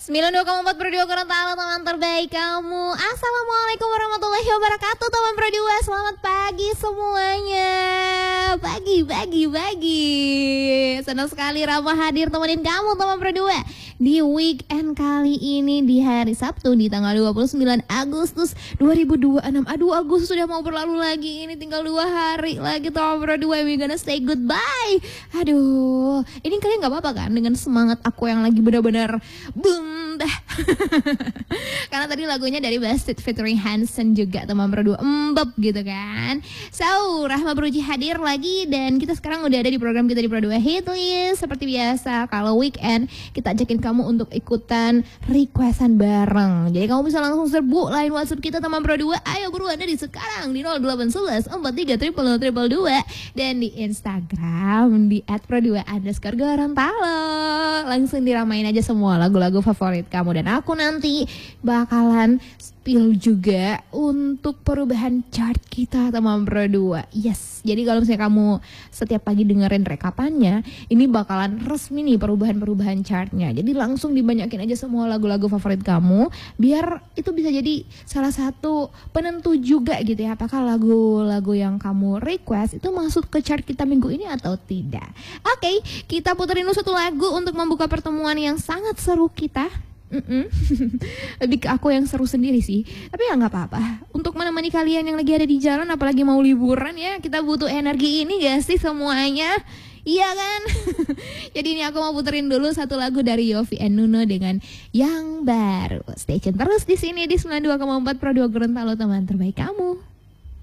92,4 Pro 2 Gorontalo, teman terbaik kamu. Assalamualaikum warahmatullahi wabarakatuh, teman Pro 2. Selamat pagi semuanya. Pagi. Senang sekali Rama hadir temenin kamu, teman Pro 2. Di weekend kali ini, di hari Sabtu, di tanggal 29 Agustus 2026. Aduh, Agustus sudah mau berlalu lagi. Ini tinggal 2 hari lagi, teman Pro 2. We gonna say goodbye. Aduh, ini kalian gak apa-apa kan dengan semangat aku yang lagi benar-benar boom dah. Karena tadi lagunya dari Bastard featuring Hansen juga, teman Pro 2, embep gitu kan. So, Rahma Beruji hadir lagi dan kita sekarang udah ada di program kita di Pro 2 Hitlist. Seperti biasa, kalau weekend kita ajakin kamu untuk ikutan requestan bareng. Jadi kamu bisa langsung serbu line WhatsApp kita, teman Pro 2. Ayo buruan dari sekarang di 0811 43 222 dan di Instagram di @pro2_Gorontalo. Langsung diramain aja semua lagu-lagu favorit kamu, dan aku nanti bakalan spill juga untuk perubahan chart kita, teman Pro 2. Yes, jadi kalau misalnya kamu setiap pagi dengerin rekapannya, ini bakalan resmi nih perubahan-perubahan chartnya. Jadi langsung dibanyakin aja semua lagu-lagu favorit kamu, biar itu bisa jadi salah satu penentu juga gitu ya, apakah lagu-lagu yang kamu request itu masuk ke chart kita minggu ini atau tidak. Oke, kita puterin dulu satu lagu untuk membuka pertemuan yang sangat seru kita. Lebih ke aku yang seru sendiri sih, tapi ya nggak apa-apa. Untuk menemani kalian yang lagi ada di jalan, apalagi mau liburan ya, kita butuh energi ini gak sih semuanya? Iya kan? Jadi ini aku mau puterin dulu satu lagu dari Yofi and Nuno dengan Yang Baru. Stay tune terus di sini di 92,4 Pro 2 Gorontalo, teman terbaik kamu.